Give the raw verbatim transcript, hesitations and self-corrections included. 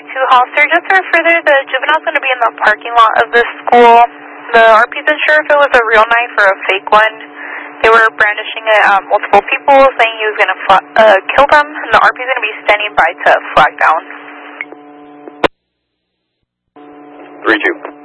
two Hollister. Just for further, the juvenile's going to be in the parking lot of the school. The R P isn't sure if it was a real knife or a fake one. They were brandishing it at multiple people, saying he was going to uh, kill them, and the R P's going to be standing by to flag down. three two.